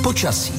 Počasí.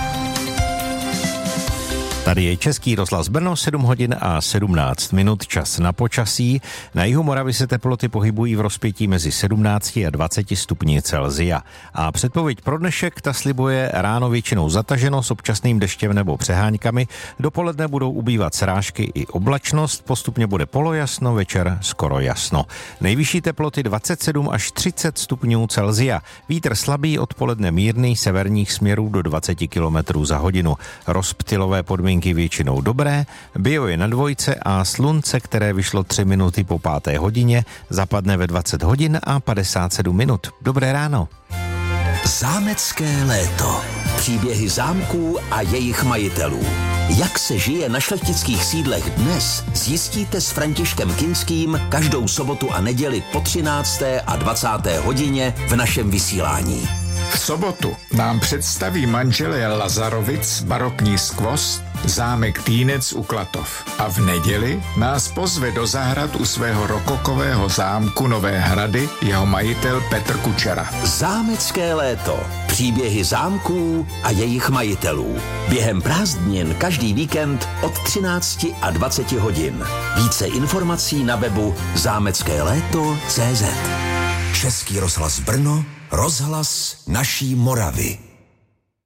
Tady je Český rozhlas Brno, 7 hodin a 17 minut, čas na počasí. Na jihu Moravy se teploty pohybují v rozpětí mezi 17 a 20 stupni Celsia. A předpověď pro dnešek ta slibuje ráno většinou zataženo s občasným deštěm nebo přeháňkami. Dopoledne budou ubývat srážky i oblačnost, postupně bude polojasno, večer skoro jasno. Nejvyšší teploty 27 až 30 stupňů Celsia. Vítr slabý, odpoledne mírný, severních směrů do 20 km za hodinu. Rozptylové podmínky většinou dobré, bio je na dvojce a slunce, které vyšlo 3 minuty po 5. hodině, zapadne ve 20 hodin a 57 minut. Dobré ráno. Zámecké léto. Příběhy zámků a jejich majitelů. Jak se žije na šlechtických sídlech dnes, zjistíte s Františkem Kinským každou sobotu a neděli po 13. a 20. hodině v našem vysílání. V sobotu nám představí manželé Lazarovic barokní skvost zámek Týnec u Klatov. A v neděli nás pozve do zahrad u svého rokokového zámku Nové Hrady jeho majitel Petr Kučera. Zámecké léto. Příběhy zámků a jejich majitelů. Během prázdnin každý víkend od 13 a 20 hodin. Více informací na webu zámeckéléto.cz. Český rozhlas Brno, rozhlas naší Moravy.